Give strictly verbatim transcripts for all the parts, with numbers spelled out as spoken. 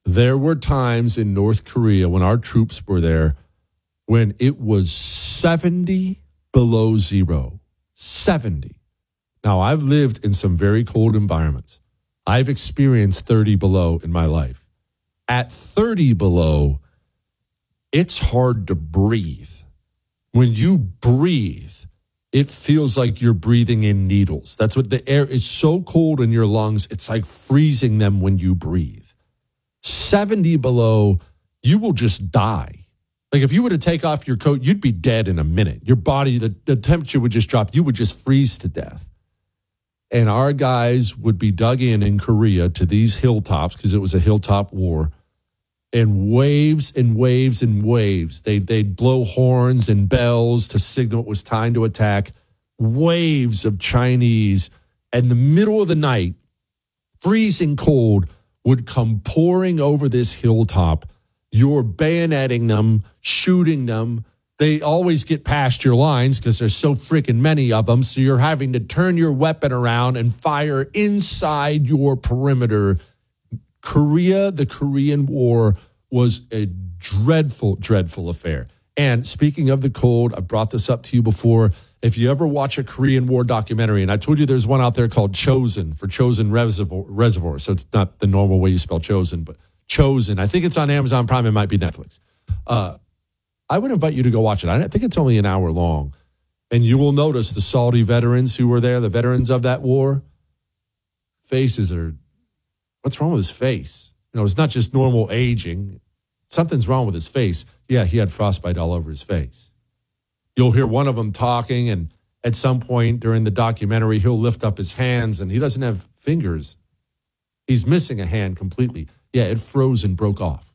There were times in North Korea when our troops were there when it was seventy below zero. seventy. Now, I've lived in some very cold environments. I've experienced thirty below in my life. At thirty below, it's hard to breathe. When you breathe, it feels like you're breathing in needles. That's what the air is so cold in your lungs. It's like freezing them when you breathe. seventy below, you will just die. Like if you were to take off your coat, you'd be dead in a minute. Your body, the, the temperature would just drop. You would just freeze to death. And our guys would be dug in in Korea to these hilltops because it was a hilltop war. And waves and waves and waves. They, they'd blow horns and bells to signal it was time to attack. Waves of Chinese. In the middle of the night, freezing cold, would come pouring over this hilltop. You're bayoneting them, shooting them. They always get past your lines because there's so freaking many of them. So you're having to turn your weapon around and fire inside your perimeter. Korea, the Korean War was a dreadful, dreadful affair. And speaking of the cold, I brought this up to you before. If you ever watch a Korean War documentary, and I told you there's one out there called Chosen, for Chosen Reservoir, Reservoir. So it's not the normal way you spell Chosen, but Chosen. I think it's on Amazon Prime. It might be Netflix. Uh, I would invite you to go watch it. I think it's only an hour long. And you will notice the Saudi veterans who were there, the veterans of that war, faces are, what's wrong with his face? You know, it's not just normal aging. Something's wrong with his face. Yeah, he had frostbite all over his face. You'll hear one of them talking, and at some point during the documentary, he'll lift up his hands, and he doesn't have fingers. He's missing a hand completely. Yeah, it froze and broke off.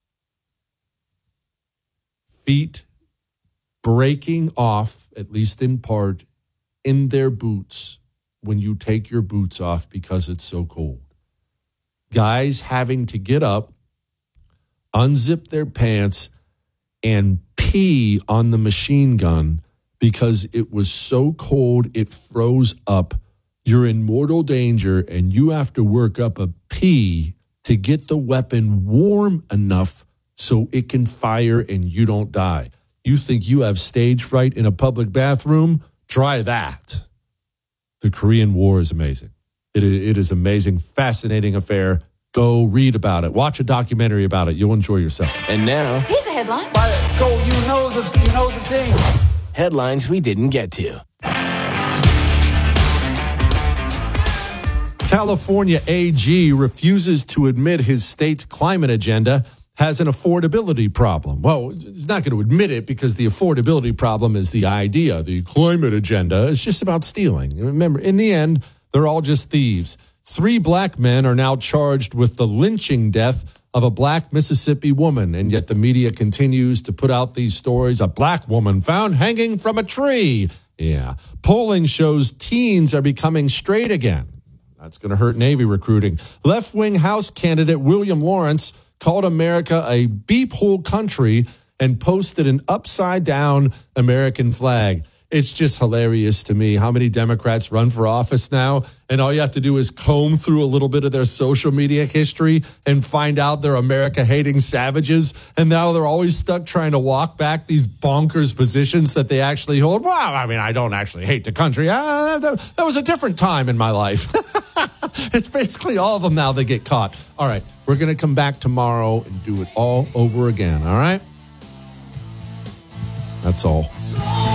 Feet breaking off, at least in part, in their boots when you take your boots off because it's so cold. Guys having to get up, unzip their pants, and pee on the machine gun because it was so cold it froze up. You're in mortal danger, and you have to work up a pee to get the weapon warm enough so it can fire and you don't die. You think you have stage fright in a public bathroom? Try that. The Korean War is amazing. It, it is amazing, fascinating affair. Go read about it. Watch a documentary about it. You'll enjoy yourself. And now, here's a headline. Go, you know the, you know the thing. Headlines we didn't get to. California A G refuses to admit his state's climate agenda has an affordability problem. Well, he's not going to admit it because the affordability problem is the idea. The climate agenda is just about stealing. Remember, in the end, they're all just thieves. Three black men are now charged with the lynching death of a black Mississippi woman, and yet the media continues to put out these stories. A black woman found hanging from a tree. Yeah. Polling shows teens are becoming straight again. That's going to hurt Navy recruiting. Left-wing House candidate William Lawrence called America a beep-hole country and posted an upside-down American flag. It's just hilarious to me how many Democrats run for office now, and all you have to do is comb through a little bit of their social media history and find out they're America-hating savages, and now they're always stuck trying to walk back these bonkers positions that they actually hold. Well, I mean, I don't actually hate the country. Uh, that, that was a different time in my life. It's basically all of them now that get caught. All right, we're going to come back tomorrow and do it all over again, all right? That's all.